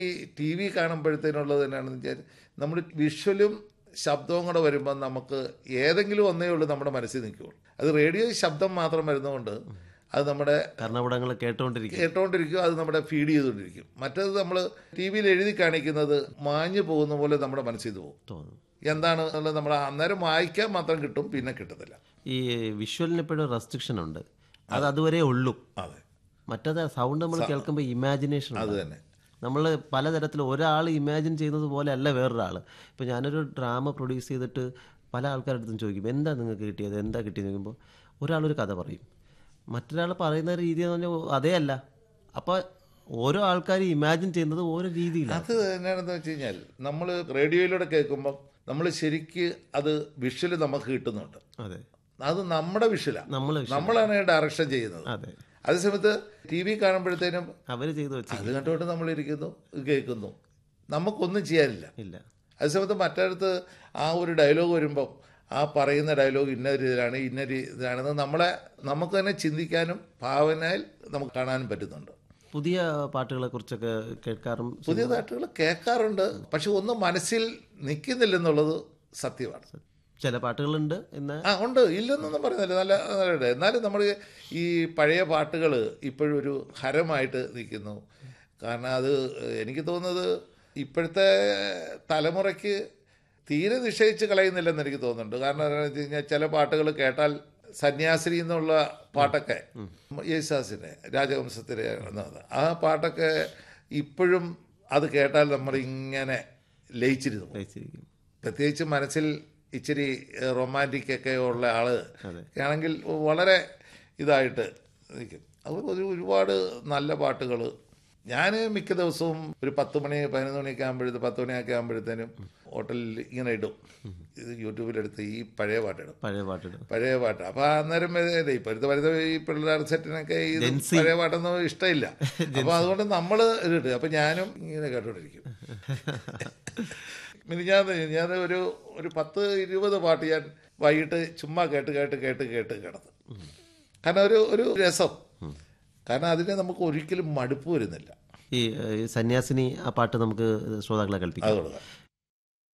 ഈ T V കാണുമ്പോഴത്തേനുള്ളത് തന്നെയാണെന്ന് വെച്ചാൽ നമ്മൾ വിഷ്വലും ശബ്ദവും കൂടെ വരുമ്പോൾ നമുക്ക് ഏതെങ്കിലും ഒന്നേ ഉള്ളൂ നമ്മുടെ മനസ്സിൽ നിൽക്കുകയുള്ളൂ. അത് റേഡിയോ ശബ്ദം മാത്രം വരുന്നതുകൊണ്ട് അത് നമ്മുടെ കർണപടങ്ങൾ കേട്ടോണ്ടിരിക്കും, അത് നമ്മുടെ ഫീഡ് ചെയ്തുകൊണ്ടിരിക്കും. മറ്റേത് നമ്മൾ ടി വിയിൽ എഴുതി കാണിക്കുന്നത് മാഞ്ഞു പോകുന്ന പോലെ നമ്മുടെ മനസ്സിൽ പോകും. എന്താണ് എന്നുള്ളത് നമ്മൾ അന്നേരം വായിക്കാൻ മാത്രം കിട്ടും, പിന്നെ കിട്ടത്തില്ല. ഈ വിഷ്വലിന് എപ്പോഴും റെസ്ട്രിക്ഷൻ ഉണ്ട്, അത് അതുവരെ ഉള്ളൂ. അതെ, മറ്റേത് സൗണ്ട് നമ്മൾ കേൾക്കുമ്പോൾ ഇമാജിനേഷൻ അത് തന്നെ. നമ്മൾ പലതരത്തിൽ ഒരാൾ ഇമാജിൻ ചെയ്യുന്നത് പോലെ അല്ല വേറൊരാൾ. ഇപ്പോൾ ഞാനൊരു ഡ്രാമ പ്രൊഡ്യൂസ് ചെയ്തിട്ട് പല ആൾക്കാരുടെ അടുത്തും ചോദിക്കും എന്താ നിങ്ങൾക്ക് കിട്ടിയത്, എന്താ കിട്ടിയെന്ന് ചോദിക്കുമ്പോൾ ഒരാളൊരു കഥ പറയും, മറ്റൊരാൾ പറയുന്ന രീതി എന്ന് പറഞ്ഞാൽ അതേ അല്ല. അപ്പോൾ ഓരോ ആൾക്കാരും ഇമാജിൻ ചെയ്യുന്നത് ഓരോ രീതിയിലാണ്. അത് എന്നാണെന്ന് വെച്ച് കഴിഞ്ഞാൽ നമ്മൾ റേഡിയോയിലൂടെ കേൾക്കുമ്പം നമ്മൾ ശരിക്ക് അത് വിഷ്വൽ നമുക്ക് കിട്ടുന്നുണ്ട്. അതെ, അത് നമ്മുടെ വിഷ്വലാണ്, നമ്മളാണ് ഡയറക്ഷൻ ചെയ്യുന്നത്. അതെ, അതേസമയത്ത് ടി വി കാണുമ്പോഴത്തേനും അവർ ചെയ്തു വെച്ചു അത് കണ്ടുകൊണ്ട് നമ്മളിരിക്കുന്നു, കേൾക്കുന്നു, നമുക്കൊന്നും ചെയ്യാനില്ല. ഇല്ല. അതേസമയത്ത് മറ്റടുത്ത് ആ ഒരു ഡയലോഗ് വരുമ്പം ആ പറയുന്ന ഡയലോഗ് ഇന്ന രീതിയിലാണ്, ഇന്ന ഇതാണെന്ന് നമുക്ക് തന്നെ ചിന്തിക്കാനും ഭാവനയിൽ നമുക്ക് കാണാനും പറ്റുന്നുണ്ട്. പുതിയ പാട്ടുകളെ കുറിച്ചൊക്കെ കേൾക്കാറും പുതിയ പാട്ടുകൾ കേൾക്കാറുണ്ട്, പക്ഷെ ഒന്നും മനസ്സിൽ നിൽക്കുന്നില്ലെന്നുള്ളത് സത്യമാണ്. ചില പാട്ടുകളുണ്ട് ഉണ്ട്, ഇല്ലെന്നൊന്നും പറയുന്നില്ല, നല്ല. എന്നാലും നമ്മൾ ഈ പഴയ പാട്ടുകൾ ഇപ്പോഴും ഒരു ഹരമായിട്ട് നിൽക്കുന്നു. കാരണം അത് എനിക്ക് തോന്നുന്നത് ഇപ്പോഴത്തെ തലമുറയ്ക്ക് തീരെ നിശ്ചയിച്ച് കളയുന്നില്ലെന്ന് എനിക്ക് തോന്നുന്നുണ്ട്. കാരണം എന്താണെന്ന് വെച്ച് കഴിഞ്ഞാൽ ചില പാട്ടുകൾ കേട്ടാൽ സന്യാസിനി എന്നുള്ള പാട്ടൊക്കെ യേശുദാസിൻ്റെ രാജവംശത്തിലെ ആ പാട്ടൊക്കെ ഇപ്പോഴും അത് കേട്ടാൽ നമ്മളിങ്ങനെ ലയിച്ചിരുന്നു. പ്രത്യേകിച്ച് മനസ്സിൽ ഇച്ചിരി റൊമാൻറ്റിക്കൊക്കെ ഉള്ള ആള് ആണെങ്കിൽ വളരെ ഇതായിട്ട് നിൽക്കും. അതുപോലെ ഒരുപാട് നല്ല പാട്ടുകൾ ഞാൻ മിക്ക ദിവസവും ഒരു 10 മണി 11 മണിയൊക്കെ ആകുമ്പോഴത്തേക്കും 10 മണിയൊക്കെ ആകുമ്പോഴത്തേനും ഹോട്ടലിൽ ഇങ്ങനെ ഇടും, ഇത് യൂട്യൂബിലെടുത്ത് ഈ പഴയ പാട്ടിടും. പഴയ പാട്ട് അപ്പോൾ അന്നേരം ഇപ്പോഴത്തെ വരുന്ന ഈ പിള്ളേർ സെറ്റിനൊക്കെ ഇത് പഴയ പാട്ടൊന്നും ഇഷ്ടമില്ല. അപ്പോൾ അതുകൊണ്ട് നമ്മൾ ഇതിട്ട് അപ്പോൾ ഞാനും ഇങ്ങനെ കേട്ടോണ്ടിരിക്കും. ഞാൻ ഒരു 10-20 പാട്ട് ഞാൻ വൈകിട്ട് ചുമ്മാ കേട്ട് കിടന്നു. കാരണം ഒരു രസം, കാരണം അതിനെ നമുക്ക് ഒരിക്കലും മടുപ്പ് വരുന്നില്ല. ഈ സന്യാസിനി ആ പാട്ട് നമുക്ക് ശ്രോതാക്കളെ കേൾപ്പിക്കാം.